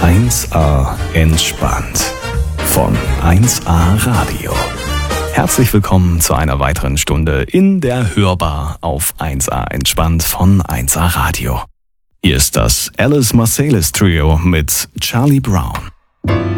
1A entspannt von 1A Radio. Herzlich willkommen zu einer weiteren Stunde in der Hörbar auf 1A entspannt von 1A Radio. Hier ist das Alice Marsalis Trio mit Charlie Brown.